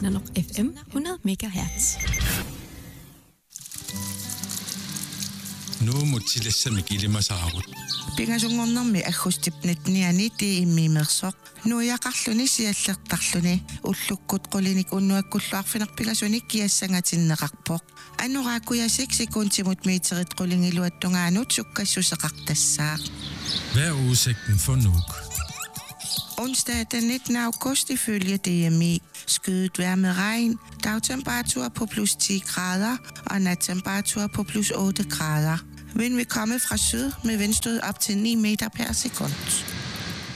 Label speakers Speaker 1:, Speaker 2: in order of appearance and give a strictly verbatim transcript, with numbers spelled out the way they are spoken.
Speaker 1: Nanok F M hundrede megahertz.
Speaker 2: Nu må tillæse mig gilde mig saarut.
Speaker 3: Pingasungornermi agustipnitniani tiimmiimersoq nuiaqarluni siallertarluni ullukkut qulinik unnuakkulluarfineq pingasunik kiassangatinneqarpoq annoraakuyasik sekuntimut meterit qulingiluattungaanut sukkassuseqartassaaq.
Speaker 2: Hvad er udsigten for Nuuk?
Speaker 3: Onsdag den nittende august ifølge D M I. Skyet vejr med regn, dagtemperatur på plus ti grader og nattemperatur på plus otte grader. Vind vil komme fra syd med vindstød op til ni meter per sekund.